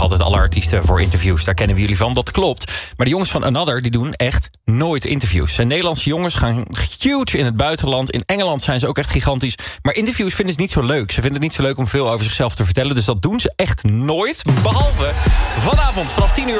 vragen altijd alle artiesten voor interviews. Daar kennen we jullie van, dat klopt. Maar de jongens van Another die doen echt nooit interviews. En Nederlandse jongens gaan huge in het buitenland. In Engeland zijn ze ook echt gigantisch. Maar interviews vinden ze niet zo leuk. Ze vinden het niet zo leuk om veel over zichzelf te vertellen. Dus dat doen ze echt nooit. Behalve vanavond vanaf 10 uur